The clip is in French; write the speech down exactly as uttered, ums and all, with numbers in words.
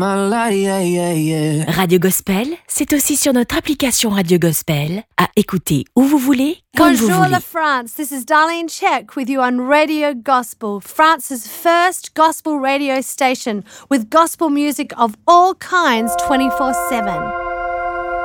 Radio Gospel, c'est aussi sur notre application Radio Gospel, à écouter où vous voulez, quand Bonjour vous voulez. la France, this is Darlene Check with you on Radio Gospel, France's first gospel radio station with gospel music of all kinds twenty-four seven.